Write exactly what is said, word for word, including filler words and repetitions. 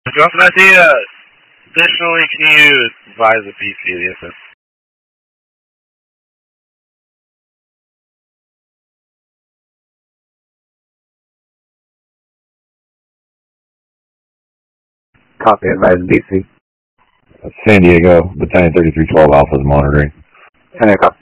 Drop an idea. Additionally, can you advise the P C of the S S? Copy, advise B C. San Diego, Battalion thirty-three twelve Alpha is monitoring. San Diego, copy.